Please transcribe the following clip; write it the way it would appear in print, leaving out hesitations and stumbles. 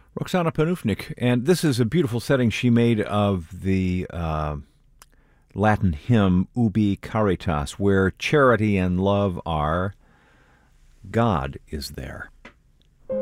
Roxana Panufnik, and this is a beautiful setting she made of the Latin hymn Ubi Caritas, where charity and love are, God is there.